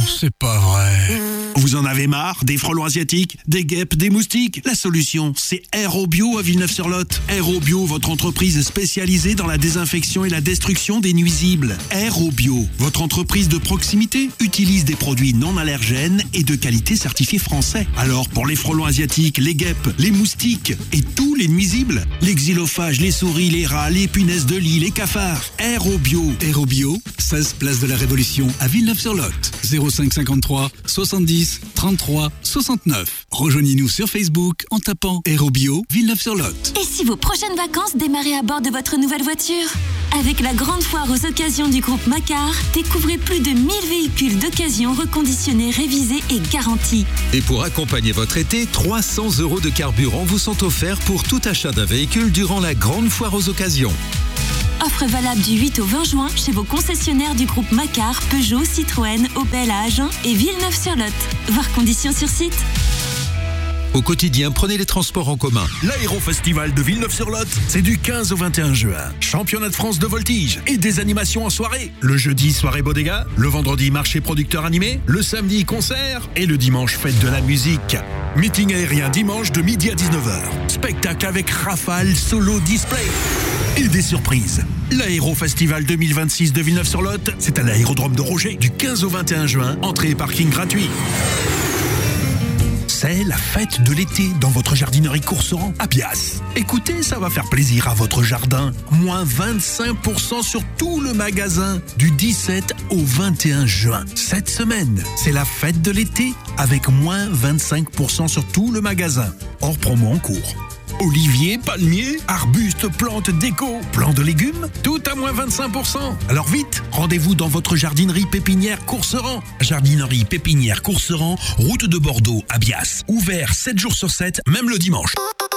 c'est pas vrai. Vous en avez marre des frelons asiatiques, des guêpes, des moustiques? La solution, c'est Aérobio à Villeneuve-sur-Lot. Aérobio, votre entreprise spécialisée dans la désinfection et la destruction des nuisibles. Aérobio, votre entreprise de proximité, utilise des produits non allergènes et de qualité certifiés français. Alors, pour les frelons asiatiques, les guêpes, les moustiques et tous les nuisibles, les xylophages, les souris, les rats, les punaises de lit, les cafards, Aérobio. Aérobio, 16 place de la Révolution à Villeneuve-sur-Lot. 05 53 70 33 69. Rejoignez-nous sur Facebook en tapant Aérobio Villeneuve-sur-Lot. Et si vos prochaines vacances démarraient à bord de votre nouvelle voiture? Avec la grande foire aux occasions du groupe Macar, découvrez plus de 1000 véhicules d'occasion reconditionnés, révisés et garantis. Et pour accompagner votre été, 300 € de carburant vous sont offerts pour tout achat d'un véhicule durant la grande foire aux occasions. Offre valable du 8 au 20 juin chez vos concessionnaires du groupe Macar, Peugeot, Citroën, Opel à Agen et Villeneuve-sur-Lot. Voir conditions sur site. Au quotidien, prenez les transports en commun. L'Aérofestival de Villeneuve-sur-Lot, c'est du 15 au 21 juin. Championnat de France de voltige et des animations en soirée. Le jeudi, soirée bodega. Le vendredi, marché producteur animé. Le samedi, concert. Et le dimanche, fête de la musique. Meeting aérien dimanche de midi à 19h. Spectacle avec Rafale Solo Display. Et des surprises. L'Aérofestival 2026 de Villeneuve-sur-Lot, c'est à l'aérodrome de Roger du 15 au 21 juin. Entrée et parking gratuit. C'est la fête de l'été dans votre jardinerie Courseran à Bias. Écoutez, ça va faire plaisir à votre jardin. Moins 25% sur tout le magasin du 17 au 21 juin. Cette semaine, c'est la fête de l'été avec moins 25% sur tout le magasin. Hors promo en cours. Oliviers, palmiers, arbustes, plantes déco, plants de légumes, tout à moins 25%. Alors vite, rendez-vous dans votre jardinerie pépinière Courseran. Jardinerie pépinière Courseran, route de Bordeaux à Bias. Ouvert 7 jours sur 7, même le dimanche.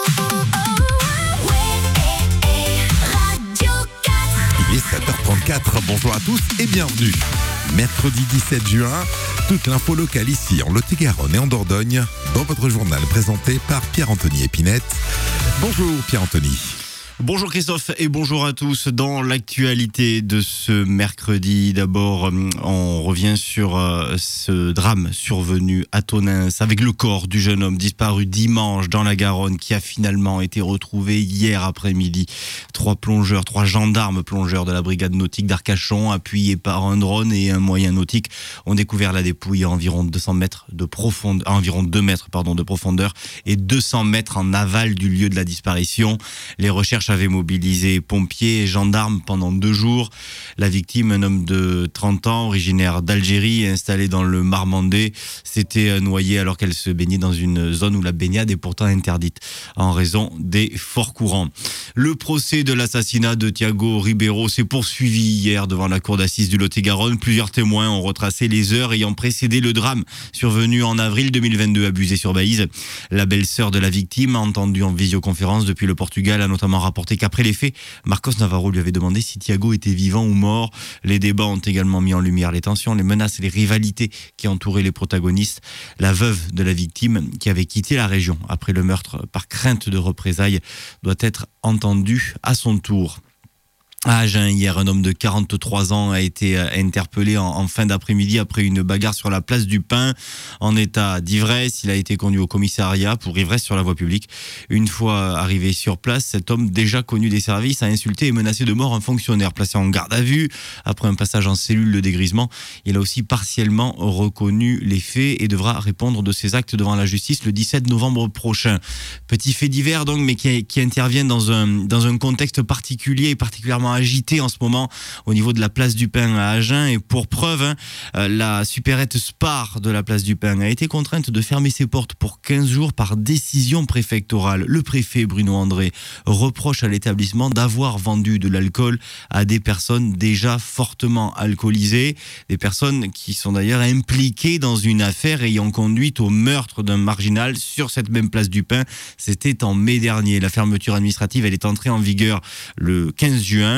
Il est 7h34, bonjour à tous et bienvenue. Mercredi 17 juin, toute l'info locale ici en Lot-et-Garonne et en Dordogne, dans votre journal présenté par Pierre-Anthony Épinette. Bonjour Pierre-Anthony. Bonjour Christophe et bonjour à tous. Dans l'actualité de ce mercredi, d'abord on revient sur ce drame survenu à Tonneins avec le corps du jeune homme disparu dimanche dans la Garonne qui a finalement été retrouvé hier après-midi. Trois gendarmes plongeurs de la brigade nautique d'Arcachon, appuyés par un drone et un moyen nautique, ont découvert la dépouille à environ 200 mètres de profondeur, environ 2 mètres de profondeur et 200 mètres en aval du lieu de la disparition. Les recherches avaient mobilisé pompiers et gendarmes pendant 2 jours. La victime, un homme de 30 ans, originaire d'Algérie, installé dans le Marmandais, s'était noyé alors qu'elle se baignait dans une zone où la baignade est pourtant interdite en raison des forts courants. Le procès de l'assassinat de Thiago Ribeiro s'est poursuivi hier devant la cour d'assises du Lot-et-Garonne. Plusieurs témoins ont retracé les heures ayant précédé le drame survenu en avril 2022 à Buzet-sur-Baïse. La belle-sœur de la victime, entendue en visioconférence depuis le Portugal, a notamment rapporté qu'après les faits, Marcos Navarro lui avait demandé si Thiago était vivant ou mort. Les débats ont également mis en lumière les tensions, les menaces et les rivalités qui entouraient les protagonistes. La veuve de la victime, qui avait quitté la région après le meurtre par crainte de représailles, doit être entendue à son tour. À Agen, hier, un homme de 43 ans a été interpellé en fin d'après-midi après une bagarre sur la place du Pin. En état d'ivresse, il a été conduit au commissariat pour ivresse sur la voie publique. Une fois arrivé sur place, cet homme, déjà connu des services, a insulté et menacé de mort un fonctionnaire placé en garde à vue. Après un passage en cellule de dégrisement, il a aussi partiellement reconnu les faits et devra répondre de ses actes devant la justice le 17 novembre prochain. Petit fait divers donc, mais qui intervient dans un contexte particulier et particulièrement agité en ce moment au niveau de la place du Pin à Agen. Et pour preuve, la supérette Spar de la place du Pin a été contrainte de fermer ses portes pour 15 jours par décision préfectorale. Le préfet Bruno André reproche à l'établissement d'avoir vendu de l'alcool à des personnes déjà fortement alcoolisées, des personnes qui sont d'ailleurs impliquées dans une affaire ayant conduit au meurtre d'un marginal sur cette même place du Pin. C'était en mai dernier. La fermeture administrative, elle est entrée en vigueur le 15 juin.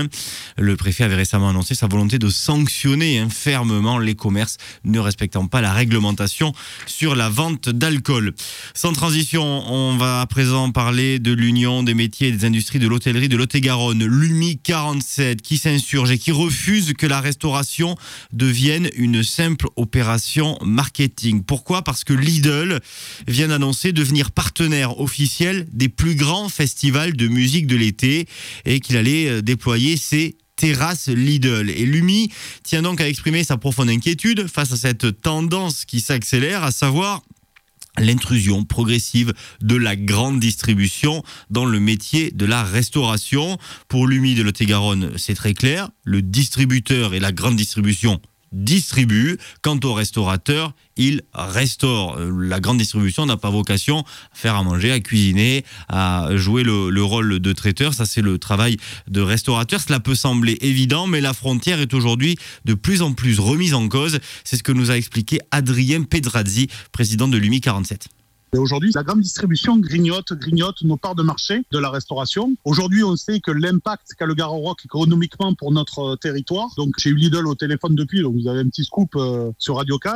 juin. Le préfet avait récemment annoncé sa volonté de sanctionner fermement les commerces ne respectant pas la réglementation sur la vente d'alcool. Sans transition, on va à présent parler de l'Union des métiers et des industries de l'hôtellerie de Lot-et-Garonne, l'UMI 47, qui s'insurge et qui refuse que la restauration devienne une simple opération marketing. Pourquoi ? Parce que Lidl vient d'annoncer devenir partenaire officiel des plus grands festivals de musique de l'été et qu'il allait déployer ses terrasse Lidl. Et l'UMI tient donc à exprimer sa profonde inquiétude face à cette tendance qui s'accélère, à savoir l'intrusion progressive de la grande distribution dans le métier de la restauration. Pour l'UMI de Lot-et-Garonne, c'est très clair, le distributeur et la grande distribution distribue. Quant au restaurateur, il restaure. La grande distribution n'a pas vocation à faire à manger, à cuisiner, à jouer le rôle de traiteur. Ça, c'est le travail de restaurateur. Cela peut sembler évident, mais la frontière est aujourd'hui de plus en plus remise en cause. C'est ce que nous a expliqué Adrien Pedrazzi, président de l'UMI 47. Et aujourd'hui, la grande distribution grignote nos parts de marché de la restauration. Aujourd'hui, on sait que l'impact qu'a le Garorock économiquement pour notre territoire. Donc, j'ai eu Lidl au téléphone depuis, donc vous avez un petit scoop sur Radio 4.